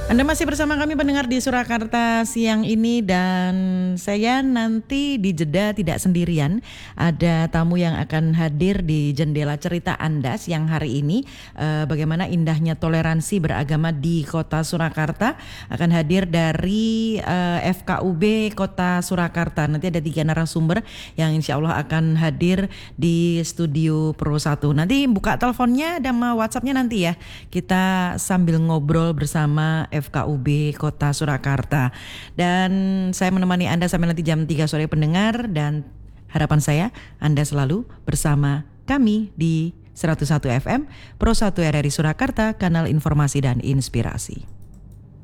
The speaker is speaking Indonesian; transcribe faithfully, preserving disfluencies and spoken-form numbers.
Anda masih bersama kami pendengar di Surakarta siang ini dan saya nanti di jeda tidak sendirian. Ada tamu yang akan hadir di Jendela Cerita Anda siang hari ini. Eh, bagaimana indahnya toleransi beragama di Kota Surakarta. Akan hadir dari eh, F K U B Kota Surakarta. Nanti ada tiga narasumber yang insya Allah akan hadir di studio Pro satu. Nanti buka teleponnya dan WhatsAppnya nanti ya. Kita sambil ngobrol bersama F K U B Kota Surakarta. Dan saya menemani Anda sampai nanti jam tiga sore pendengar, dan harapan saya Anda selalu bersama kami di seratus satu F M Pro satu R R I Surakarta, kanal informasi dan inspirasi.